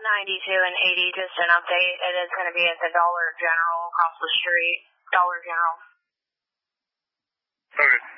and 80, just an update. It is going to be at the Dollar General across the street. Dollar General. Okay.